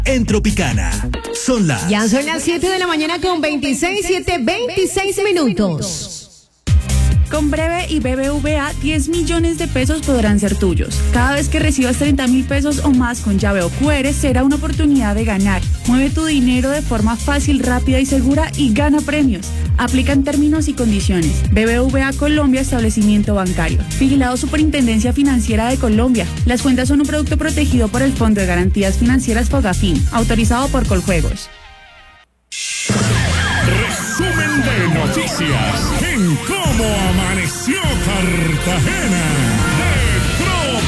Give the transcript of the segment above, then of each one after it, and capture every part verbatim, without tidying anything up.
En Tropicana. Son las... Ya son las siete de la mañana con veintiséis, siete, veintiséis minutos. Con Breve y B B V A, diez millones de pesos podrán ser tuyos. Cada vez que recibas treinta mil pesos o más con llave o cu erre, será una oportunidad de ganar. Mueve tu dinero de forma fácil, rápida y segura y gana premios. Aplican términos y condiciones. B B V A Colombia, establecimiento bancario. Vigilado Superintendencia Financiera de Colombia. Las cuentas son un producto protegido por el Fondo de Garantías Financieras Fogafín, autorizado por Coljuegos. Resumen de noticias en cómo amaneció Cartagena de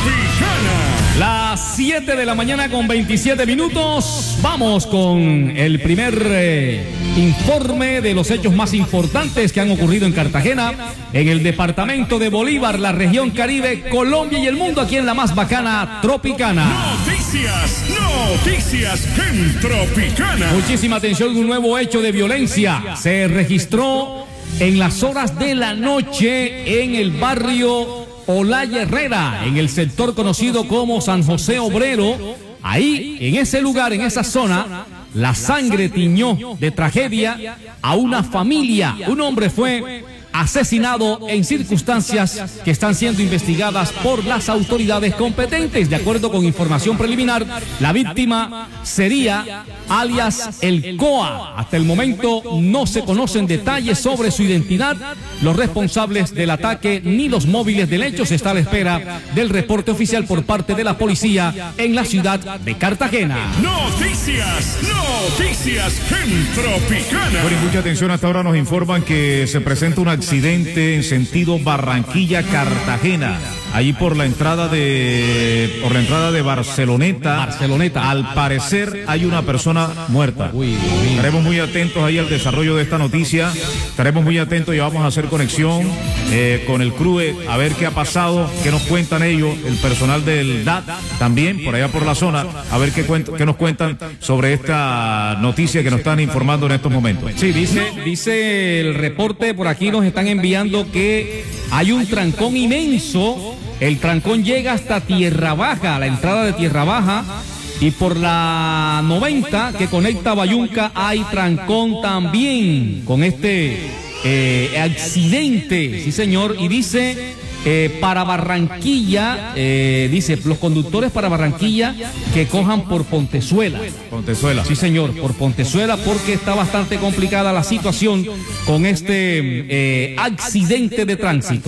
Tropicana. Las siete de la mañana con veintisiete minutos. Vamos con el primer eh, informe de los hechos más importantes que han ocurrido en Cartagena, en el departamento de Bolívar, la región Caribe, Colombia y el mundo, aquí en la más bacana Tropicana. Noticias, noticias en Tropicana. Muchísima atención, un nuevo hecho de violencia se registró en las horas de la noche en el barrio Olaya Herrera, en el sector conocido como San José Obrero. Ahí, en ese lugar, en esa zona, la sangre tiñó de tragedia a una familia. Un hombre fue asesinado en circunstancias que están siendo investigadas por las autoridades competentes. De acuerdo con información preliminar, la víctima sería alias el Coa. Hasta el momento no se conocen detalles sobre su identidad, los responsables del ataque ni los móviles del hecho. Se está a la espera del reporte oficial por parte de la policía en la ciudad de Cartagena. Noticias, noticias en Tropicana. Bueno, y mucha atención, hasta ahora nos informan que se presenta un accidente en sentido Barranquilla-Cartagena. Ahí por la entrada de por la entrada de Barceloneta. Barceloneta. Al parecer hay una persona muerta. Uy, Estaremos muy atentos ahí al desarrollo de esta noticia. Estaremos muy atentos y vamos a hacer conexión eh, con el C R U E a ver qué ha pasado, qué nos cuentan ellos, el personal del D A T también por allá por la zona, a ver qué, cuent qué nos cuentan sobre esta noticia que nos están informando en estos momentos. Sí, dice, dice el reporte por aquí, nos están enviando que hay un trancón inmenso. El trancón llega hasta Tierra Baja, la entrada de Tierra Baja, y por la noventa que conecta Bayunca hay trancón también con este eh, accidente, sí señor, y dice eh, para Barranquilla, eh, dice los conductores para Barranquilla que cojan por Pontezuela. Pontezuela. Sí señor, por Pontezuela, porque está bastante complicada la situación con este eh, accidente de tránsito.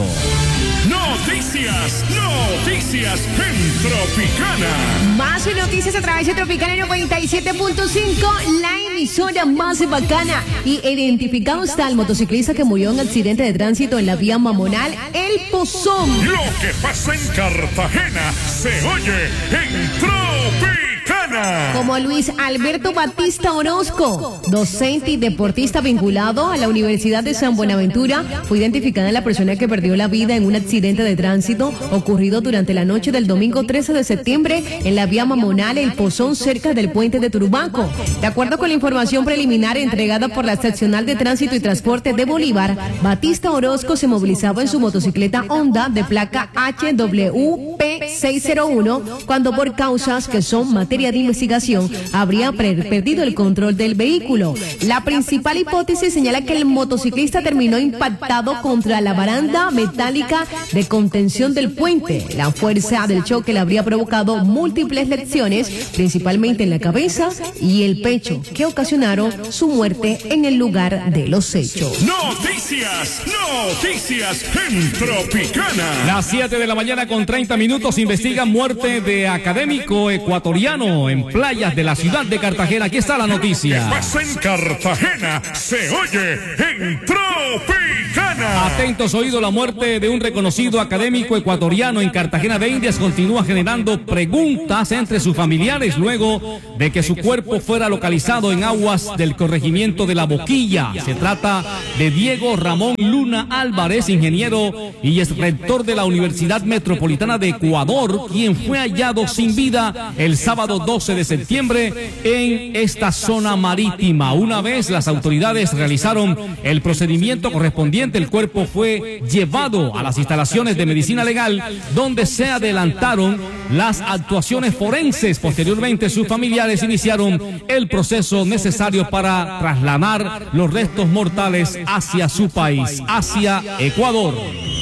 Noticias, noticias en Tropicana. Más noticias a través de Tropicana noventa y siete punto cinco, la emisora más bacana. Y identificado está el motociclista que murió en accidente de tránsito en la vía Mamonal, El Pozón. Lo que pasa en Cartagena se oye en Tropicana. Como Luis Alberto Batista Orozco, docente y deportista vinculado a la Universidad de San Buenaventura, fue identificada la persona que perdió la vida en un accidente de tránsito ocurrido durante la noche del domingo trece de septiembre en la vía Mamonal El Pozón, cerca del puente de Turbaco. De acuerdo con la información preliminar entregada por la seccional de tránsito y transporte de Bolívar, Batista Orozco se movilizaba en su motocicleta Honda de placa H W P seiscientos uno cuando, por causas que son materia de investigación, habría perdido el control del vehículo. La principal hipótesis señala que el motociclista terminó impactado contra la baranda metálica de contención del puente. La fuerza del choque le habría provocado múltiples lesiones, principalmente en la cabeza y el pecho, que ocasionaron su muerte en el lugar de los hechos. Noticias, noticias en Tropicana. Las siete de la mañana con treinta minutos. Investigan muerte de académico ecuatoriano en playas de la ciudad de Cartagena. Aquí está la noticia. Lo que pasa en Cartagena se oye en Tropicana. Atentos oídos, la muerte de un reconocido académico ecuatoriano en Cartagena de Indias continúa generando preguntas entre sus familiares luego de que su cuerpo fuera localizado en aguas del corregimiento de La Boquilla. Se trata de Diego Ramón Luna Álvarez, ingeniero y ex rector de la Universidad Metropolitana de Ecuador, quien fue hallado sin vida el sábado dos doce de septiembre en esta zona marítima. Una vez las autoridades realizaron el procedimiento correspondiente, el cuerpo fue llevado a las instalaciones de medicina legal, donde se adelantaron las actuaciones forenses. Posteriormente, sus familiares iniciaron el proceso necesario para trasladar los restos mortales hacia su país, hacia Ecuador.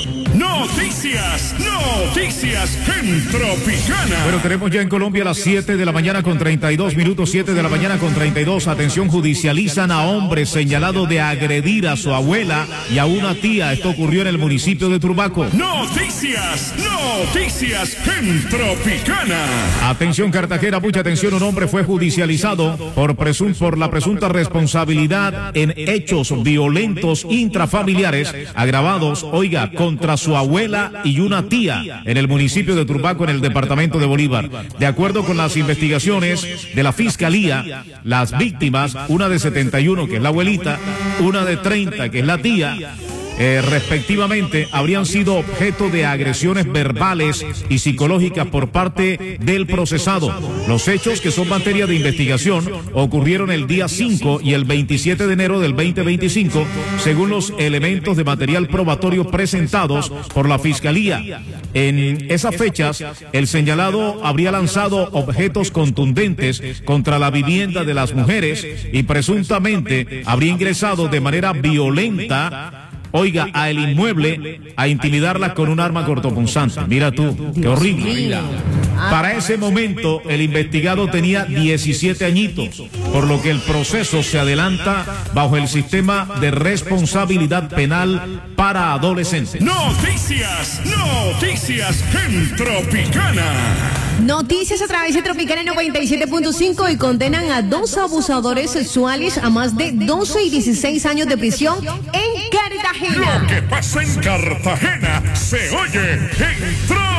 Noticias, noticias en Tropicana. Bueno, tenemos ya en Colombia las siete de la mañana con treinta y dos minutos, siete de la mañana con treinta y dos. Atención, judicializan a hombre señalado de agredir a su abuela y a una tía. Esto ocurrió en el municipio de Turbaco. Noticias, noticias en Tropicana. Atención, Cartagena, mucha atención. Un hombre fue judicializado por, presun por la presunta responsabilidad en hechos violentos intrafamiliares agravados, oiga, contra su abuela y una tía en el municipio de Turbaco, en el departamento de Bolívar. De acuerdo con las investigaciones de la Fiscalía, las víctimas, una de setenta y uno, que es la abuelita, una de treinta, que es la tía, Eh, respectivamente, habrían sido objeto de agresiones verbales y psicológicas por parte del procesado. Los hechos, que son materia de investigación, ocurrieron el día cinco y el veintisiete de enero del veinte veinticinco, según los elementos de material probatorio presentados por la Fiscalía. En esas fechas, el señalado habría lanzado objetos contundentes contra la vivienda de las mujeres y presuntamente habría ingresado de manera violenta, oiga, a el inmueble, a intimidarla con un arma cortopunzante. Mira tú, qué horrible. Para ese momento, el investigado tenía diecisiete añitos, por lo que el proceso se adelanta bajo el sistema de responsabilidad penal para adolescentes. Noticias, noticias en Tropicana. Noticias a través de Tropicana noventa y siete punto cinco y condenan a dos abusadores sexuales a más de doce y dieciséis años de prisión en Cartagena. Lo que pasa en Cartagena se oye en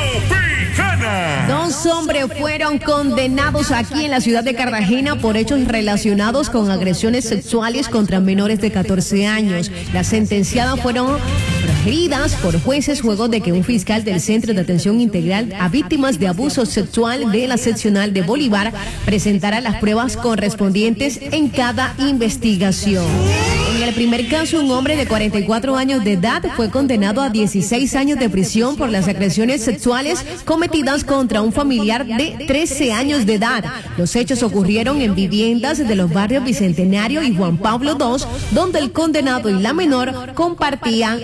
Tropicana. Dos hombres fueron condenados aquí en la ciudad de Cartagena por hechos relacionados con agresiones sexuales contra menores de catorce años. Las sentenciadas fueron proferidas por jueces luego de que un fiscal del Centro de Atención Integral a Víctimas de Abuso Sexual de la Seccional de Bolívar presentara las pruebas correspondientes en cada investigación. En el primer caso, un hombre de cuarenta y cuatro años de edad fue condenado a dieciséis años de prisión por las agresiones sexuales cometidas contra un familiar de trece años de edad. Los hechos ocurrieron en viviendas de los barrios Bicentenario y Juan Pablo segundo, donde el condenado y la menor compartían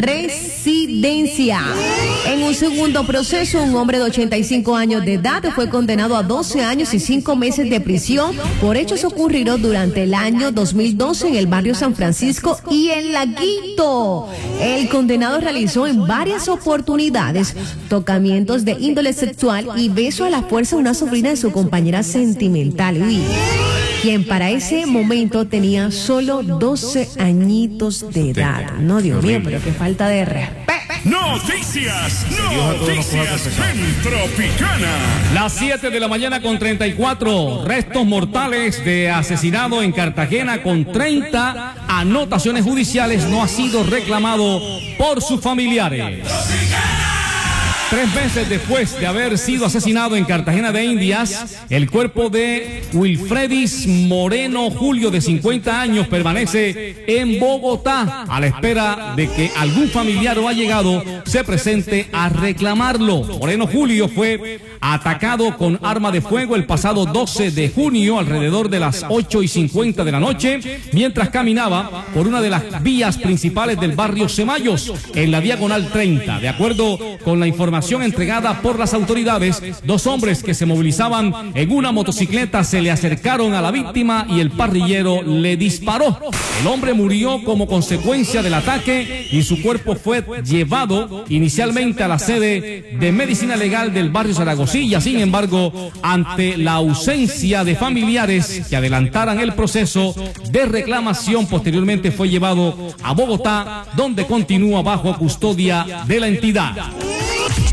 residencia. En un segundo proceso, un hombre de ochenta y cinco años de edad fue condenado a doce años y cinco meses de prisión por hechos ocurridos durante el año dos mil doce en el barrio San Francisco y en Laguito. El condenado realizó en varias oportunidades tocamientos de índole sexual y beso a la fuerza a una sobrina de su compañera sentimental, quien para ese momento tenía solo doce añitos de edad. No, Dios mío, pero qué falta de respeto. Noticias, noticias en Tropicana. Las siete de la mañana con treinta y cuatro. Restos mortales de asesinado en Cartagena con treinta anotaciones judiciales no ha sido reclamado por sus familiares. Tres meses después de haber sido asesinado en Cartagena de Indias, el cuerpo de Wilfredis Moreno Julio, de cincuenta años, permanece en Bogotá a la espera de que algún familiar o allegado se presente a reclamarlo. Moreno Julio fue atacado con arma de fuego el pasado doce de junio alrededor de las ocho y cincuenta de la noche mientras caminaba por una de las vías principales del barrio Ceballos en la diagonal treinta. De acuerdo con la información entregada por las autoridades, dos hombres que se movilizaban en una motocicleta se le acercaron a la víctima y el parrillero le disparó. El hombre murió como consecuencia del ataque y su cuerpo fue llevado inicialmente a la sede de medicina legal del barrio Zaragozilla. Sin embargo, ante la ausencia de familiares que adelantaran el proceso de reclamación, posteriormente fue llevado a Bogotá, donde continúa bajo custodia de la entidad.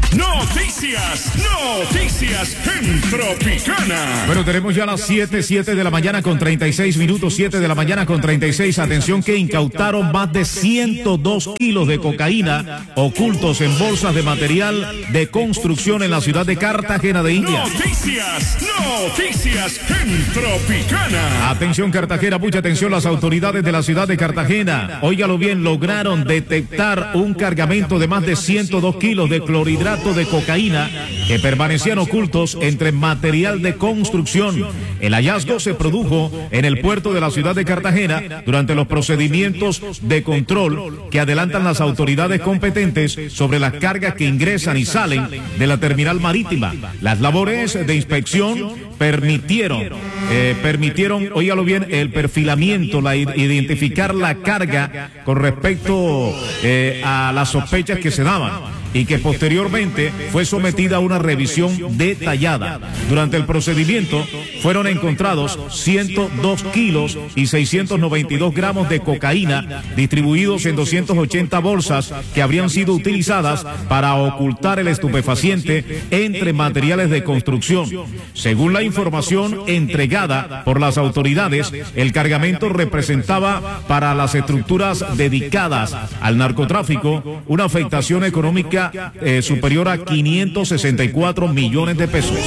Noticias, noticias en Tropicana. Bueno, tenemos ya las siete, siete de la mañana con treinta y seis minutos, siete de la mañana con treinta y seis. Atención que incautaron más de ciento dos kilos de cocaína ocultos en bolsas de material de construcción en la ciudad de Cartagena de Indias. Noticias, noticias en Tropicana. Atención Cartagena, mucha atención las autoridades de la ciudad de Cartagena. Óigalo bien, lograron detectar un cargamento de más de ciento dos kilos de clorhidrato de cocaína que permanecían ocultos entre material de construcción. El hallazgo se produjo en el puerto de la ciudad de Cartagena durante los procedimientos de control que adelantan las autoridades competentes sobre las cargas que ingresan y salen de la terminal marítima. Las labores de inspección permitieron, eh, permitieron, óigalo bien, el perfilamiento, la identificar la carga con respecto eh, a las sospechas que se daban, y que posteriormente fue sometida a una revisión detallada. Durante el procedimiento fueron encontrados ciento dos kilos y seiscientos noventa y dos gramos de cocaína distribuidos en doscientas ochenta bolsas que habrían sido utilizadas para ocultar el estupefaciente entre materiales de construcción. Según la información entregada por las autoridades, el cargamento representaba para las estructuras dedicadas al narcotráfico una afectación económica Eh, superior a quinientos sesenta y cuatro millones de pesos.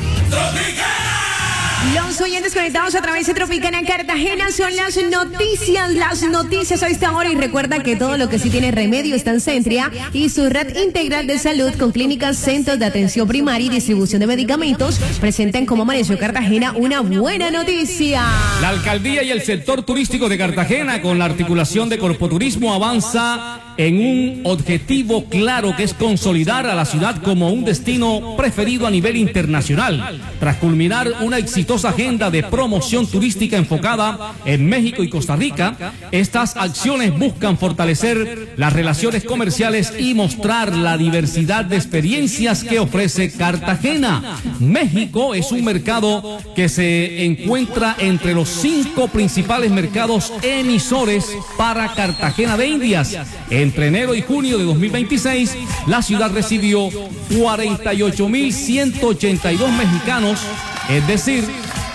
Los oyentes conectados a través de Tropicana Cartagena son las noticias, las noticias a esta hora. Y recuerda que todo lo que sí tiene remedio está en Centria y su red integral de salud con clínicas, centros de atención primaria y distribución de medicamentos presentan como amaneció Cartagena una buena noticia. La alcaldía y el sector turístico de Cartagena, con la articulación de Corpoturismo, avanza en un objetivo claro, que es consolidar a la ciudad como un destino preferido a nivel internacional. Tras culminar una exitosa agenda de promoción turística enfocada en México y Costa Rica, estas acciones buscan fortalecer las relaciones comerciales y mostrar la diversidad de experiencias que ofrece Cartagena. México es un mercado que se encuentra entre los cinco principales mercados emisores para Cartagena de Indias. Entre enero y junio de dos mil veintiséis, la ciudad recibió cuarenta y ocho mil ciento ochenta y dos mexicanos, es decir,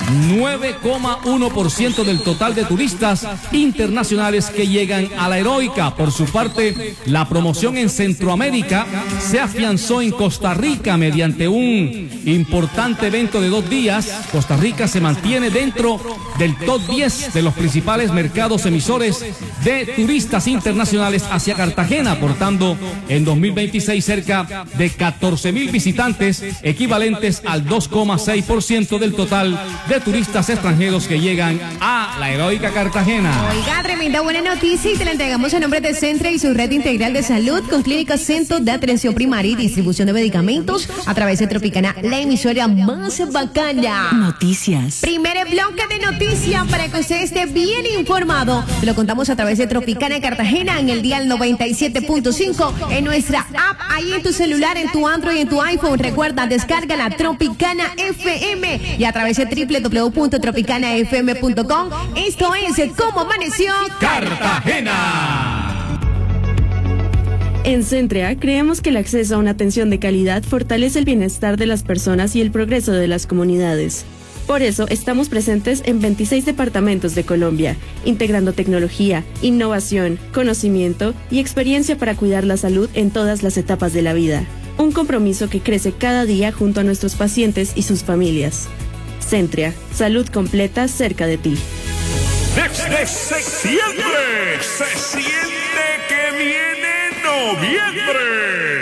nueve coma uno por ciento del total de turistas internacionales que llegan a la Heroica. Por su parte, la promoción en Centroamérica se afianzó en Costa Rica mediante un importante evento de dos días. Costa Rica se mantiene dentro del top diez de los principales mercados emisores de turistas internacionales hacia Cartagena, aportando en dos mil veintiséis cerca de catorce mil visitantes, equivalentes al dos coma seis por ciento del total de turistas extranjeros que llegan a la Heroica Cartagena. Oiga, tremenda buena noticia, y te la entregamos a nombre de Centra y su red integral de salud con clínicas, centros de atención primaria y distribución de medicamentos a través de Tropicana, la emisora más bacana. Noticias. Primer bloque de noticias para que usted esté bien informado. Te lo contamos a través de Tropicana Cartagena en el dial noventa y siete punto cinco, en nuestra app, ahí en tu celular, en tu Android, en tu iPhone. Recuerda, descarga la Tropicana F M y a través de doble u doble u doble u punto tropicana f m punto com. Esto es Cómo Amaneció Cartagena. En Centria creemos que el acceso a una atención de calidad fortalece el bienestar de las personas y el progreso de las comunidades. Por eso estamos presentes en veintiséis departamentos de Colombia, integrando tecnología, innovación, conocimiento y experiencia para cuidar la salud en todas las etapas de la vida. Un compromiso que crece cada día junto a nuestros pacientes y sus familias. Centria, salud completa cerca de ti. Desde septiembre se siente que viene noviembre.